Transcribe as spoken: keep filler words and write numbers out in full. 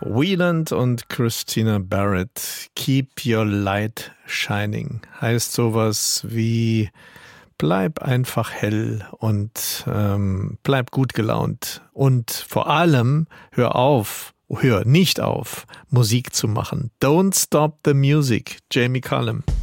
Wieland und Christina Barrett, Keep Your Light Shining, heißt sowas wie bleib einfach hell und ähm, bleib gut gelaunt und vor allem hör auf, hör nicht auf, Musik zu machen. Don't stop the music, Jamie Cullum.